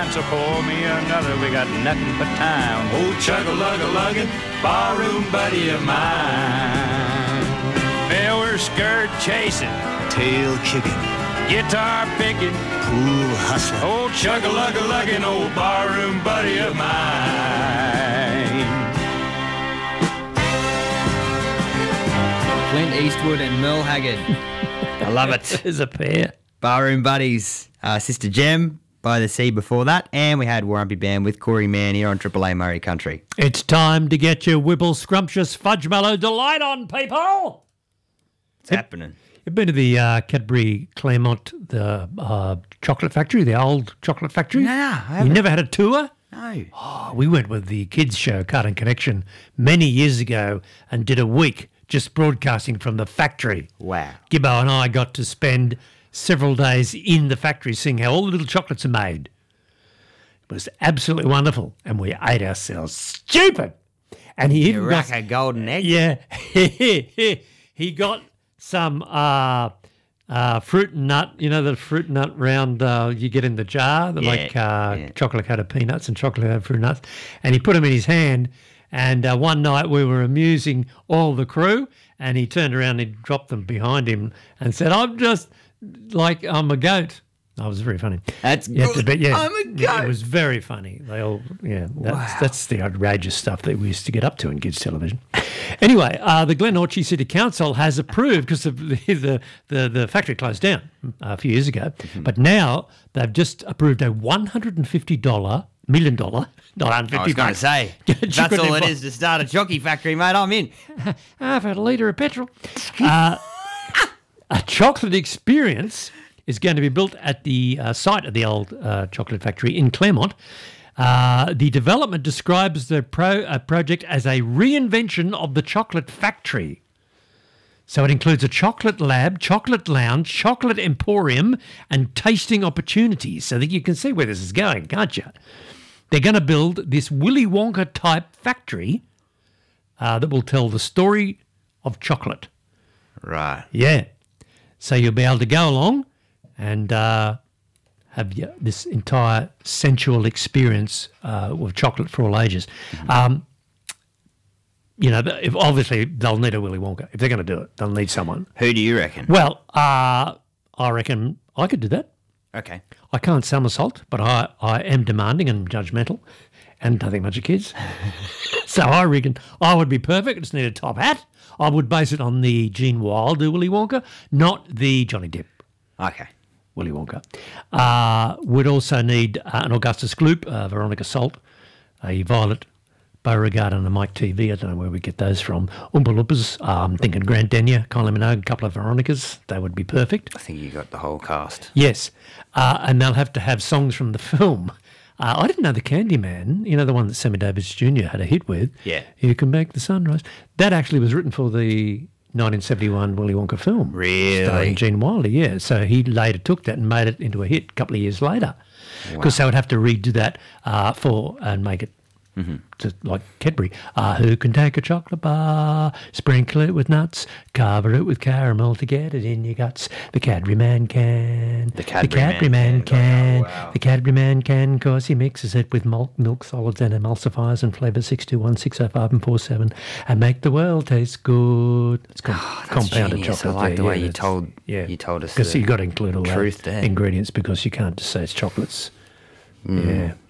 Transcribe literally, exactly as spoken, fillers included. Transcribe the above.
wine, so pour me another. We got nothing but time. Oh, chug-a-lug-a-luggin', barroom buddy of mine. Well, we're skirt chasing, Tail kicking, guitar picking, pool hustling. oh, chug-a-lug-a-luggin', old barroom buddy of mine. Clint Eastwood and Merle Haggard. I love it. There's a pair. Barroom Buddies. Uh, Sister Gem, By the Sea before that. And we had Warrumpy Band with Corey Mann here on Triple A Murray Country. It's time to get your Whipple Scrumptious Fudge Mallow Delight on, people. It's happening. You've been to the uh, Cadbury Claremont, the uh, chocolate factory, the old chocolate factory? No, I You haven't. never had a tour? No. Oh, we went with the kids show, Cartoon Connection, many years ago and did a week just broadcasting from the factory. Wow. Gibbo and I got to spend several days in the factory seeing how all the little chocolates are made. It was absolutely wonderful, and we ate ourselves stupid. And he even got, Rack a golden egg. yeah, he got some uh, uh, fruit and nut. You know the fruit and nut round uh, you get in the jar, the Yeah, like uh, yeah. chocolate coated peanuts and chocolate coated fruit nuts, and he put them in his hand. And uh, one night we were amusing all the crew, and he turned around and he dropped them behind him and said, "I'm just like I'm a goat." That was very funny. That's You have to good. bet, yeah, I'm a yeah, goat. It was very funny. They all, yeah, that's, Wow. that's the outrageous stuff that we used to get up to in kids' television. Anyway, uh, the Glen Orchie City Council has approved, because the, the the the factory closed down a few years ago, Mm-hmm. but now they've just approved a one hundred fifty dollar million dollar, not one hundred I fifty was going to bucks. say, that's Chocolate all it bar. is to start a jockey factory, mate. I'm in. Half had a litre of petrol. Uh, a chocolate experience is going to be built at the uh, site of the old uh, chocolate factory in Claremont. Uh, the development describes the pro, uh, project as a reinvention of the chocolate factory. So it includes a chocolate lab, chocolate lounge, chocolate emporium, and tasting opportunities. So that you can see where this is going, can't you? They're going to build this Willy Wonka type factory uh, that will tell the story of chocolate. Right. Yeah. So you'll be able to go along and uh, have y- this entire sensual experience uh, with chocolate for all ages. Um, you know, th- if obviously they'll need a Willy Wonka. If they're going to do it, they'll need someone. Who do you reckon? Well, uh, I reckon I could do that. Okay. I can't somersault, but I, I am demanding and judgmental and don't think much of kids. So I reckon I would be perfect. I just need a top hat. I would base it on the Gene Wilder Willy Wonka, not the Johnny Depp Okay. Willy Wonka. Uh, would also need uh, an Augustus Gloop, uh, Veronica Salt, a Violet Beauregard and a Mike T V. I don't know where we get those from. Oompa Loompas, uh, I'm thinking Grant Denyer, Kylie Minogue, a couple of Veronicas. They would be perfect. I think you got the whole cast. Yes, uh, and they'll have to have songs from the film. Uh, I didn't know the Candyman, you know, the one that Sammy Davis Junior had a hit with. Yeah. You Can Make the Sunrise. That actually was written for the nineteen seventy-one Willy Wonka film. Really? Starring Gene Wilder, yeah. So he later took that and made it into a hit a couple of years later. Because they would have to redo that uh, for and make it to, like Cadbury. Uh, who can take a chocolate bar, sprinkle it with nuts, cover it with caramel to get it in your guts? The Cadbury man can. The Cadbury man man can. can. Oh, wow. The Cadbury man can, cause he mixes it with malt, milk solids and emulsifiers and flavours six two one, six oh five and four seven and make the world taste good. It's com- That's compounded genius. chocolate. I like there, the way yeah, you it's- told yeah. you told us Because the you've got to include all truth those there. ingredients because you can't just say it's chocolates. Yeah.